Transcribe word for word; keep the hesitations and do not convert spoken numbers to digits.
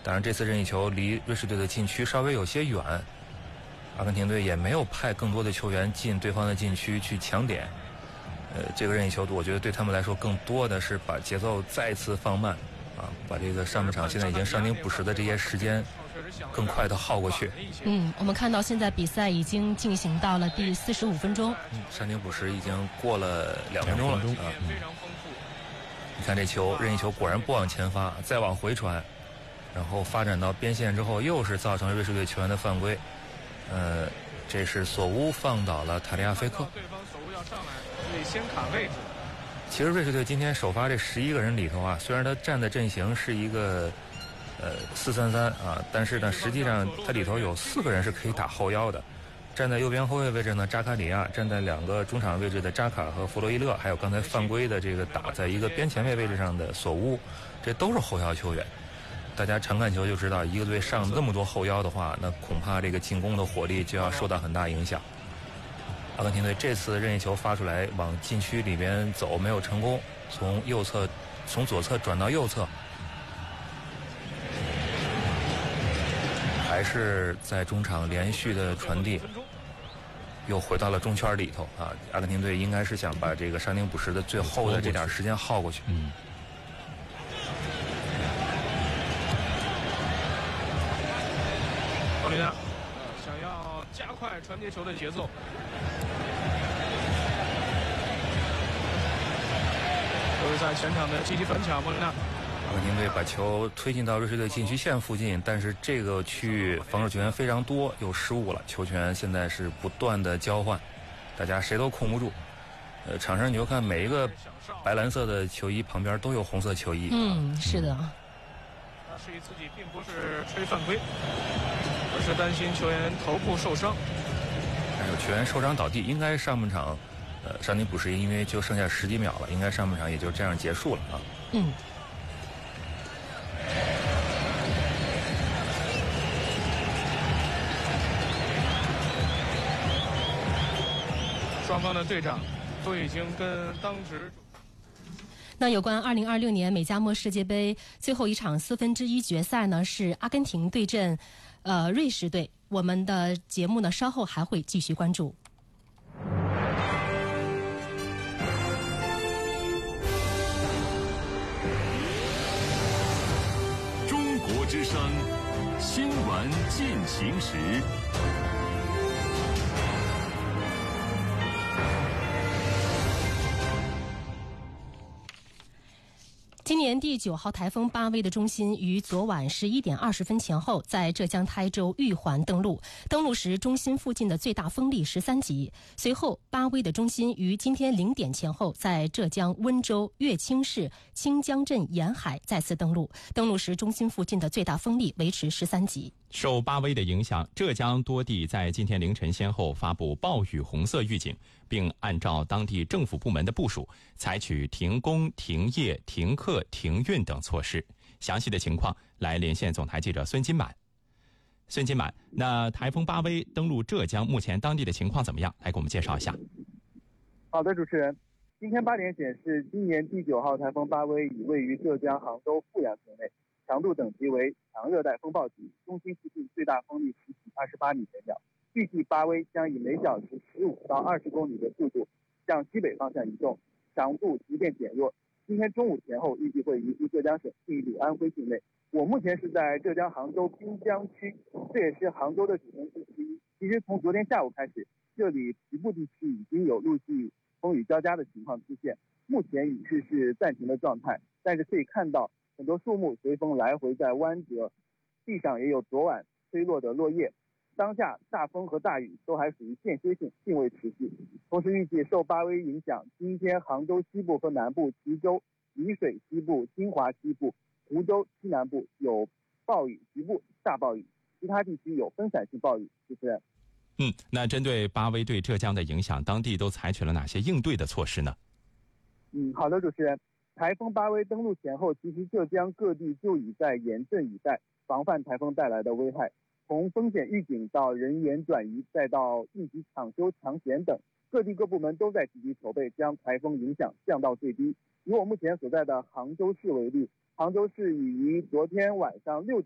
当然这次任意球离瑞士队的禁区稍微有些远，阿根廷队也没有派更多的球员进对方的禁区去抢点。呃，这个任意球我觉得对他们来说更多的是把节奏再次放慢啊，把这个上半场现在已经伤停补时的这些时间更快的耗过去。 嗯，我们看到现在比赛已经进行到了第四十五分钟， 嗯，伤停补时已经过了两分钟了啊。 嗯， 你看这球，任意球果然不往前发，再往回传，然后发展到边线之后，又是造成瑞士队球员的犯规。呃，这是索乌放倒了塔利亚菲克。 对方索乌要上来，所以先卡位置。 其实瑞士队今天首发这十一个人里头啊，虽然他站的阵型是一个呃四三三啊，但是呢，实际上他里头有四个人是可以打后腰的。站在右边后卫位置呢，扎卡里亚；站在两个中场位置的扎卡和弗洛伊勒，还有刚才犯规的这个打在一个边前卫位置上的索乌，这都是后腰球员。大家常看球就知道，一个队上那么多后腰的话，那恐怕这个进攻的火力就要受到很大影响。阿根廷队这次任意球发出来往禁区里边走没有成功，从右侧从左侧转到右侧，还是在中场连续的传递，又回到了中圈里头啊！阿根廷队应该是想把这个伤停补时的最后的这点时间耗过去。 嗯。 奥利纳想要加快传接球的节奏。都是在前场的积极反抢，莫雷纳。 阿根廷队把球推进到瑞士队禁区线附近，但是这个区域防守球员非常多，又失误了。球权现在是不断的交换，大家谁都控不住。呃，场上你就看每一个白蓝色的球衣旁边都有红色球衣。 嗯，是的。 他示意自己并不是吹犯规，而是担心球员头部受伤。 还有球员受伤倒地，应该上半场呃伤停补时，因为就剩下十几秒了，应该上半场也就这样结束了啊。 嗯。 双方的队长都已经跟当值。 那有关二零二六年美加墨世界杯最后一场四分之一决赛呢，是阿根廷对阵呃瑞士队。我们的节目呢稍后还会继续关注。 中国之声新闻进行时。 今年第九号台风巴威的中心于昨晚十一点二十分前后在浙江台州玉环登陆，登陆时中心附近的最大风力十三级。随后巴威的中心于今天零点前后在浙江温州乐清市清江镇沿海再次登陆，登陆时中心附近的最大风力维持十三级。 受巴威的影响，浙江多地在今天凌晨先后发布暴雨红色预警，并按照当地政府部门的部署，采取停工、停业、停课、停运等措施。详细的情况来连线总台记者孙金满。孙金满，那台风巴威登陆浙江，目前当地的情况怎么样？来给我们介绍一下。 好的，主持人，今天八点显示，今年第九号台风巴威已位于浙江杭州富阳城内，强度等级为强热带风暴级，中心附近最大风力十几二十八米每秒。预计巴威将以每小时十五到二十公里的速度向西北方向移动，强度逐渐减弱。今天中午前后预计会移居浙江省进入安徽境内。我目前是在浙江杭州滨江区，这也是杭州的主城区之一。其实从昨天下午开始，这里局部地区已经有陆续风雨交加的情况出现，目前雨势是暂停的状态，但是可以看到很多树木随风来回在弯折，地上也有昨晚吹落的落叶。当下大风和大雨都还属于间歇性，并未持续。同时预计受巴威影响，今天杭州西部和南部、衢州、沂水西部、金华西部、湖州西南部有暴雨，局部大暴雨，其他地区有分散性暴雨。主持人， 嗯，那针对巴威对浙江的影响，当地都采取了哪些应对的措施呢？ 嗯，好的，主持人，台风巴威登陆前后，其实浙江各地就已在严阵以待，防范台风带来的危害。从风险预警到人员转移，再到应急抢修抢险等，各地各部门都在积极筹备，将台风影响降到最低。以我目前所在的杭州市为例，杭州市已于昨天晚上六点